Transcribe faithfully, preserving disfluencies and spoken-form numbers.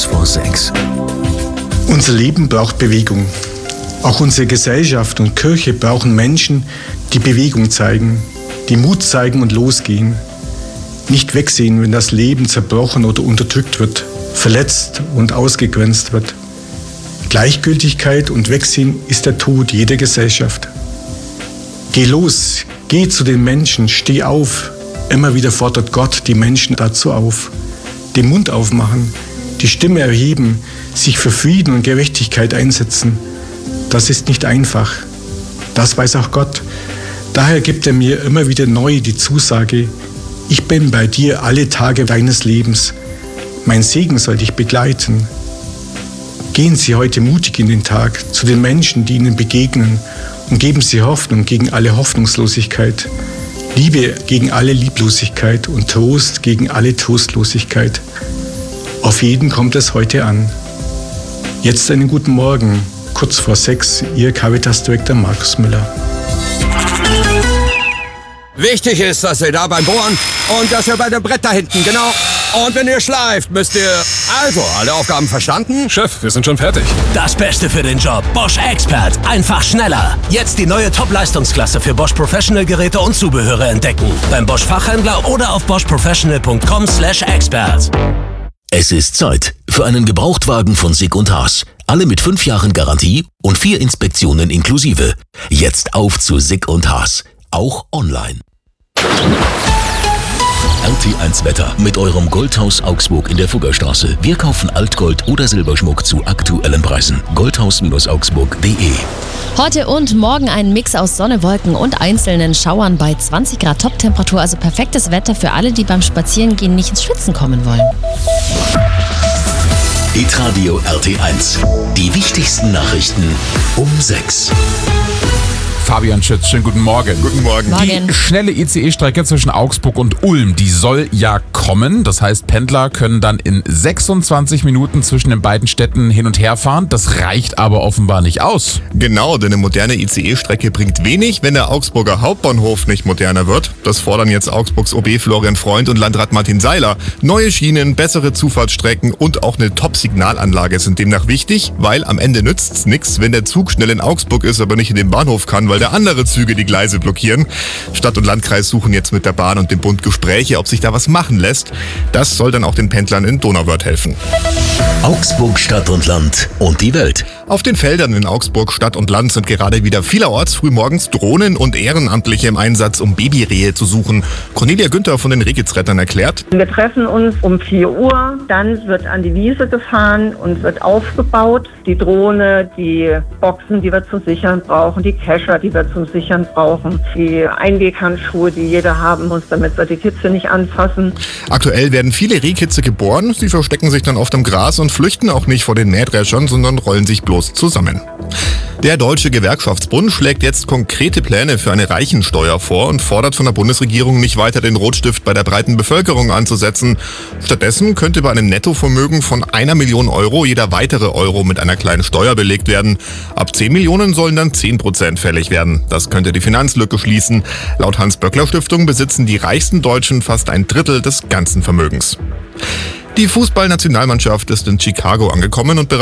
vor sechs. Unser Leben braucht Bewegung. Auch unsere Gesellschaft und Kirche brauchen Menschen, die Bewegung zeigen, die Mut zeigen und losgehen. Nicht wegsehen, wenn das Leben zerbrochen oder unterdrückt wird, verletzt und ausgegrenzt wird. Gleichgültigkeit und Wegsehen ist der Tod jeder Gesellschaft. Geh los, geh zu den Menschen, steh auf. Immer wieder fordert Gott die Menschen dazu auf. Den Mund aufmachen, die Stimme erheben, sich für Frieden und Gerechtigkeit einsetzen. Das ist nicht einfach. Das weiß auch Gott. Daher gibt er mir immer wieder neu die Zusage: Ich bin bei dir alle Tage deines Lebens. Mein Segen soll dich begleiten. Gehen Sie heute mutig in den Tag zu den Menschen, die Ihnen begegnen, und geben Sie Hoffnung gegen alle Hoffnungslosigkeit, Liebe gegen alle Lieblosigkeit und Trost gegen alle Trostlosigkeit. Auf jeden kommt es heute an. Jetzt einen guten Morgen, kurz vor sechs, Ihr Caritas-Direktor Markus Müller. Wichtig ist, dass ihr da beim Bohren und dass ihr bei dem Brett da hinten, genau. Und wenn ihr schleift, müsst ihr... Also, alle Aufgaben verstanden? Chef, wir sind schon fertig. Das Beste für den Job. Bosch Expert. Einfach schneller. Jetzt die neue Top-Leistungsklasse für Bosch Professional Geräte und Zubehöre entdecken. Beim Bosch Fachhändler oder auf bosch professional punkt com slash expert. Es ist Zeit für einen Gebrauchtwagen von Sick und Haas. Alle mit fünf Jahren Garantie und vier Inspektionen inklusive. Jetzt auf zu Sick und Haas. Auch online. R T eins Wetter mit eurem Goldhaus Augsburg in der Fuggerstraße. Wir kaufen Altgold oder Silberschmuck zu aktuellen Preisen. goldhaus augsburg punkt de. Heute und morgen ein Mix aus Sonne, Wolken und einzelnen Schauern bei zwanzig Grad Toptemperatur. Also perfektes Wetter für alle, die beim Spazierengehen nicht ins Schwitzen kommen wollen. Hitradio R T eins. Die wichtigsten Nachrichten um sechs. Fabian Schütz, schönen guten Morgen. Guten Morgen. Morgen. Die schnelle I C E-Strecke zwischen Augsburg und Ulm, die soll ja kommen. Das heißt, Pendler können dann in sechsundzwanzig Minuten zwischen den beiden Städten hin und her fahren. Das reicht aber offenbar nicht aus. Genau, denn eine moderne I C E-Strecke bringt wenig, wenn der Augsburger Hauptbahnhof nicht moderner wird. Das fordern jetzt Augsburgs O B Florian Freund und Landrat Martin Seiler. Neue Schienen, bessere Zufahrtsstrecken und auch eine Top-Signalanlage sind demnach wichtig, weil am Ende nützt's nichts, wenn der Zug schnell in Augsburg ist, aber nicht in den Bahnhof kann, weil der andere Züge die Gleise blockieren. Stadt und Landkreis suchen jetzt mit der Bahn und dem Bund Gespräche, ob sich da was machen lässt. Das soll dann auch den Pendlern in Donauwörth helfen. Augsburg Stadt und Land und die Welt. Auf den Feldern in Augsburg Stadt und Land sind gerade wieder vielerorts frühmorgens Drohnen und Ehrenamtliche im Einsatz, um Babyrehe zu suchen. Cornelia Günther von den Rehkitzrettern erklärt: Wir treffen uns um vier Uhr, dann wird an die Wiese gefahren und wird aufgebaut. Die Drohne, die Boxen, die wir zum Sichern brauchen, die Kescher, die wir zum Sichern brauchen, die Einweghandschuhe, die jeder haben muss, damit wir die Kitze nicht anfassen. Aktuell werden viele Rehkitze geboren. Sie verstecken sich dann oft im Gras und flüchten auch nicht vor den Mähdreschern, sondern rollen sich bloß zusammen. Der Deutsche Gewerkschaftsbund schlägt jetzt konkrete Pläne für eine Reichensteuer vor und fordert von der Bundesregierung, nicht weiter den Rotstift bei der breiten Bevölkerung anzusetzen. Stattdessen könnte bei einem Nettovermögen von einer Million Euro jeder weitere Euro mit einer kleinen Steuer belegt werden. Ab zehn Millionen sollen dann zehn Prozent fällig werden. Das könnte die Finanzlücke schließen. Laut Hans-Böckler-Stiftung besitzen die reichsten Deutschen fast ein Drittel des ganzen Vermögens. Die Fußballnationalmannschaft ist in Chicago angekommen und